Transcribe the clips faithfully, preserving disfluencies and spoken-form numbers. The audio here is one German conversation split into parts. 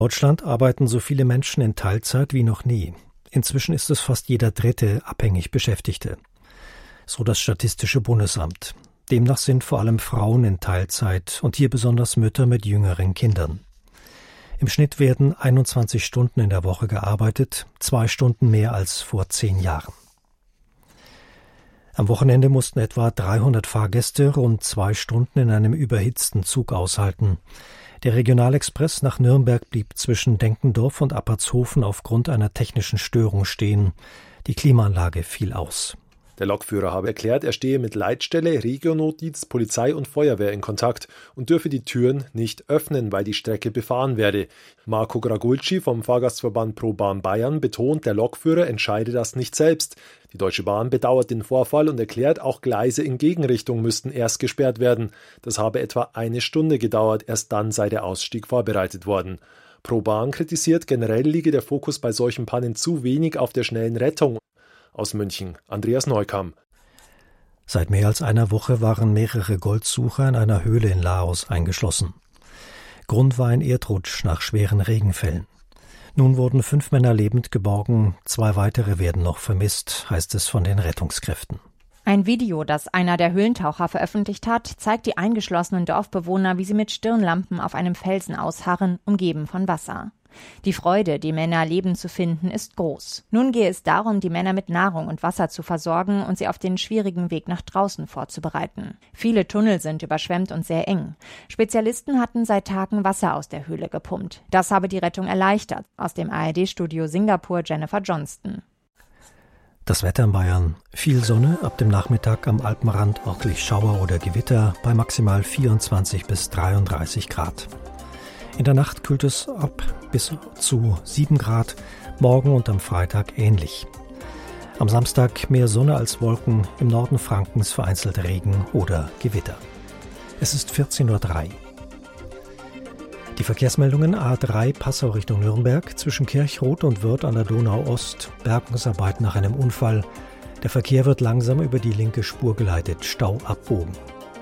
In Deutschland arbeiten so viele Menschen in Teilzeit wie noch nie. Inzwischen ist es fast jeder dritte abhängig Beschäftigte. So das Statistische Bundesamt. Demnach sind vor allem Frauen in Teilzeit und hier besonders Mütter mit jüngeren Kindern. Im Schnitt werden einundzwanzig Stunden in der Woche gearbeitet, zwei Stunden mehr als vor zehn Jahren. Am Wochenende mussten etwa dreihundert Fahrgäste rund zwei Stunden in einem überhitzten Zug aushalten. Der Regionalexpress nach Nürnberg blieb zwischen Denkendorf und Appertshofen aufgrund einer technischen Störung stehen. Die Klimaanlage fiel aus. Der Lokführer habe erklärt, er stehe mit Leitstelle, Regionalnotdienst, Polizei und Feuerwehr in Kontakt und dürfe die Türen nicht öffnen, weil die Strecke befahren werde. Marco Gragulci vom Fahrgastverband ProBahn Bayern betont, der Lokführer entscheide das nicht selbst. Die Deutsche Bahn bedauert den Vorfall und erklärt, auch Gleise in Gegenrichtung müssten erst gesperrt werden. Das habe etwa eine Stunde gedauert, erst dann sei der Ausstieg vorbereitet worden. ProBahn kritisiert, generell liege der Fokus bei solchen Pannen zu wenig auf der schnellen Rettung. Aus München, Andreas Neukamm. Seit mehr als einer Woche waren mehrere Goldsucher in einer Höhle in Laos eingeschlossen. Grund war ein Erdrutsch nach schweren Regenfällen. Nun wurden fünf Männer lebend geborgen, zwei weitere werden noch vermisst, heißt es von den Rettungskräften. Ein Video, das einer der Höhlentaucher veröffentlicht hat, zeigt die eingeschlossenen Dorfbewohner, wie sie mit Stirnlampen auf einem Felsen ausharren, umgeben von Wasser. Die Freude, die Männer lebend zu finden, ist groß. Nun gehe es darum, die Männer mit Nahrung und Wasser zu versorgen und sie auf den schwierigen Weg nach draußen vorzubereiten. Viele Tunnel sind überschwemmt und sehr eng. Spezialisten hatten seit Tagen Wasser aus der Höhle gepumpt. Das habe die Rettung erleichtert. Aus dem A R D-Studio Singapur Jennifer Johnston. Das Wetter in Bayern. Viel Sonne, ab dem Nachmittag am Alpenrand örtlich Schauer oder Gewitter bei maximal vierundzwanzig bis dreiunddreißig Grad. In der Nacht kühlt es ab bis zu sieben Grad, morgen und am Freitag ähnlich. Am Samstag mehr Sonne als Wolken, im Norden Frankens vereinzelt Regen oder Gewitter. Es ist vierzehn Uhr drei. Die Verkehrsmeldungen A drei Passau Richtung Nürnberg, zwischen Kirchroth und Wörth an der Donau Ost, Bergungsarbeit nach einem Unfall. Der Verkehr wird langsam über die linke Spur geleitet, Stau abbogen.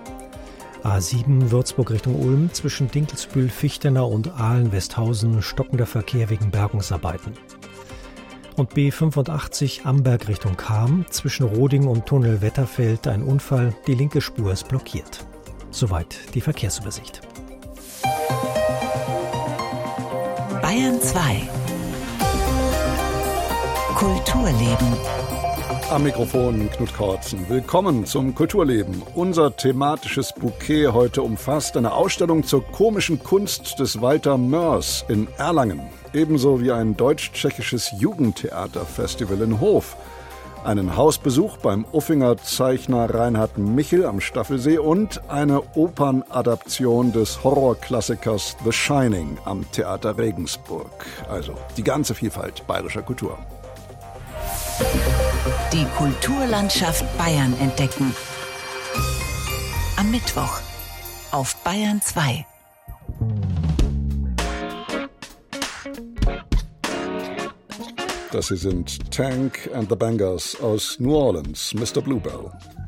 A sieben Würzburg Richtung Ulm, zwischen Dinkelsbühl, Fichtenau und Aalen-Westhausen stockender Verkehr wegen Bergungsarbeiten. Und B fünfundachtzig Amberg Richtung Cham, zwischen Roding und Tunnel Wetterfeld ein Unfall, die linke Spur ist blockiert. Soweit die Verkehrsübersicht. Bayern zwei. Kulturleben. Am Mikrofon Knut Kortzen. Willkommen zum Kulturleben. Unser thematisches Bouquet heute umfasst eine Ausstellung zur komischen Kunst des Walter Moers in Erlangen. Ebenso wie ein deutsch-tschechisches Jugendtheaterfestival in Hof. Einen Hausbesuch beim Uffinger Zeichner Reinhard Michel am Staffelsee und eine Opernadaption des Horrorklassikers The Shining am Theater Regensburg. Also die ganze Vielfalt bayerischer Kultur. Die Kulturlandschaft Bayern entdecken. Am Mittwoch auf Bayern zwei. Das hier sind Tank and the Bangers aus New Orleans, Mister Bluebell.